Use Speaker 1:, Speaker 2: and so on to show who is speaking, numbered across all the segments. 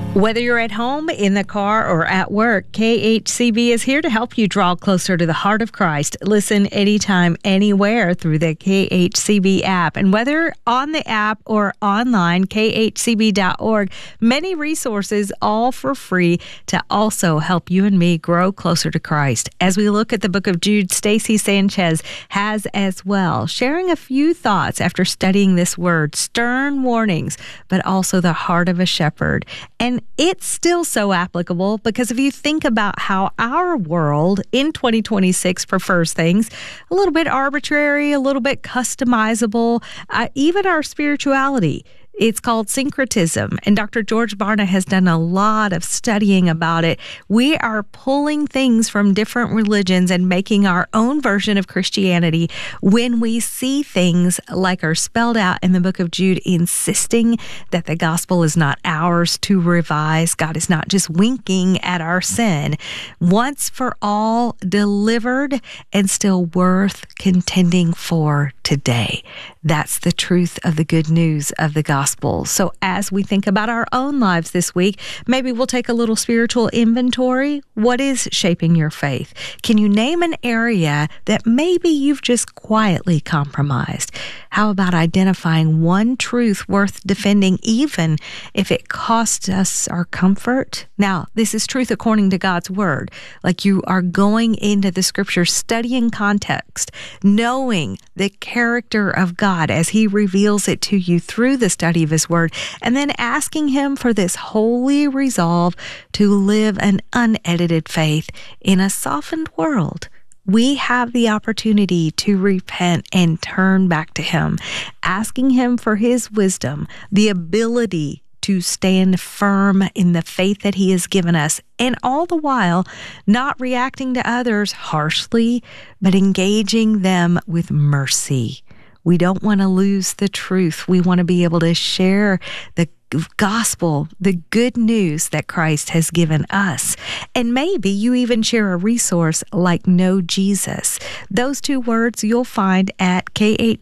Speaker 1: Whether you're at home, in the car, or at work, KHCB is here to help you draw closer to the heart of Christ. Listen anytime, anywhere through the KHCB app. And whether on the app or online, khcb.org, many resources, all for free, to also help you and me grow closer to Christ. As we look at the book of Jude, Stacy Sanchez has as well, sharing a few thoughts after studying this word, stern warnings, but also the heart of a shepherd. And it's still so applicable because if you think about how our world in 2026 prefers things, a little bit arbitrary, a little bit customizable, even our spirituality. It's called syncretism, and Dr. George Barna has done a lot of studying about it. We are pulling things from different religions and making our own version of Christianity when we see things like are spelled out in the book of Jude, insisting that the gospel is not ours to revise. God is not just winking at our sin. Once for all, delivered, and still worth contending for today. That's the truth of the good news of the gospel. So as we think about our own lives this week, maybe we'll take a little spiritual inventory. What is shaping your faith? Can you name an area that maybe you've just quietly compromised? How about identifying one truth worth defending, even if it costs us our comfort? Now, this is truth according to God's word. Like you are going into the scripture, studying context, knowing the character of God as he reveals it to you through the study of his word, and then asking him for this holy resolve to live an unedited faith in a softened world. We have the opportunity to repent and turn back to him, asking him for his wisdom, the ability to stand firm in the faith that he has given us, and all the while not reacting to others harshly, but engaging them with mercy. We don't want to lose the truth. We want to be able to share the gospel, the good news that Christ has given us. And maybe you even share a resource like Know Jesus. Those two words you'll find at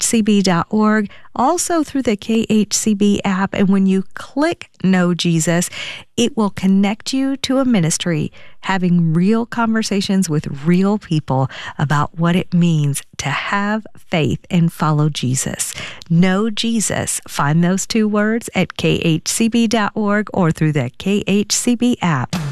Speaker 1: khcb.org, also through the KHCB app. And when you click Know Jesus, it will connect you to a ministry having real conversations with real people about what it means to have faith and follow Jesus. Know Jesus. Find those two words at khcb.org or through the KHCB app.